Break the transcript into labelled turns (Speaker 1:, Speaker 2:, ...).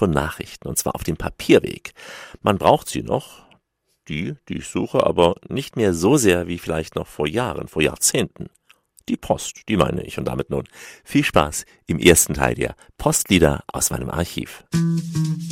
Speaker 1: von Nachrichten, und zwar auf dem Papierweg. Man braucht sie noch, die ich suche, aber nicht mehr so sehr wie vielleicht noch vor Jahren, vor Jahrzehnten. Die Post, die meine ich. Und damit nun viel Spaß im ersten Teil der Postlieder aus meinem Archiv.